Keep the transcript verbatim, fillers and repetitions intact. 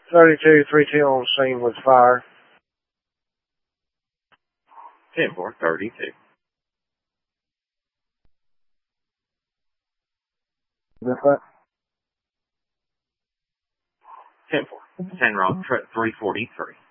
thirty-two, three two on scene with fire. ten four, thirty-two. That's that. ten four. ten Rock, three forty-three.